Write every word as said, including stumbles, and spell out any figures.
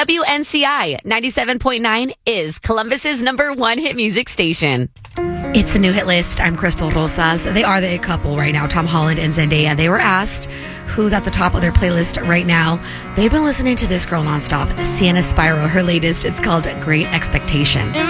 W N C I ninety-seven point nine is Columbus's number one hit music station. It's the new hit list. I'm Crystal Rosas. They are the it couple right now, Tom Holland and Zendaya. They were asked who's at the top of their playlist right now. They've been listening to this girl nonstop, Sienna Spyro. Her latest, it's called Great Expectation.